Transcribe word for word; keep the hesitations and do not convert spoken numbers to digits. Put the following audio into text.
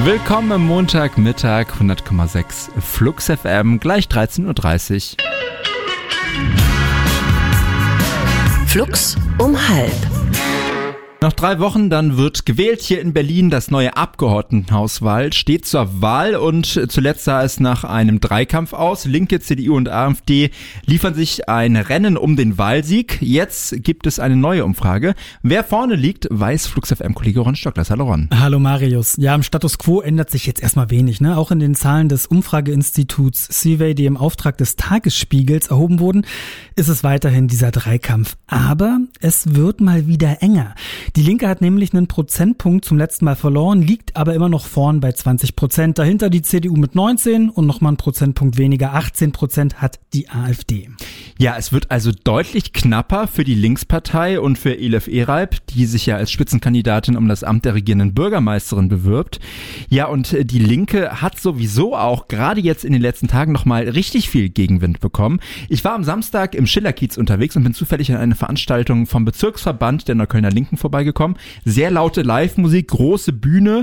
Willkommen am Montagmittag, hundert Komma sechs Flux F M, gleich dreizehn Uhr dreißig. Flux um halb. Noch drei Wochen, dann wird gewählt hier in Berlin. Das neue Abgeordnetenhauswahl steht zur Wahl und zuletzt sah es nach einem Dreikampf aus. Linke, C D U und AfD liefern sich ein Rennen um den Wahlsieg. Jetzt gibt es eine neue Umfrage. Wer vorne liegt, weiß Flux F M-Kollege Ron Stockler. Hallo Ron. Hallo Marius. Ja, im Status Quo ändert sich jetzt erstmal wenig, ne? Auch in den Zahlen des Umfrageinstituts Survey, die im Auftrag des Tagesspiegels erhoben wurden, ist es weiterhin dieser Dreikampf. Aber es wird mal wieder enger. Die Linke hat nämlich einen Prozentpunkt zum letzten Mal verloren, liegt aber immer noch vorn bei zwanzig Prozent. Dahinter die C D U mit neunzehn und nochmal einen Prozentpunkt weniger, achtzehn Prozent hat die AfD. Ja, es wird also deutlich knapper für die Linkspartei und für Elif Ereib, die sich ja als Spitzenkandidatin um das Amt der regierenden Bürgermeisterin bewirbt. Ja, und die Linke hat sowieso auch gerade jetzt in den letzten Tagen nochmal richtig viel Gegenwind bekommen. Ich war am Samstag im Schillerkiez unterwegs und bin zufällig an eine Veranstaltung vom Bezirksverband der Neuköllner Linken vorbeigekommen. Sehr laute Live-Musik, große Bühne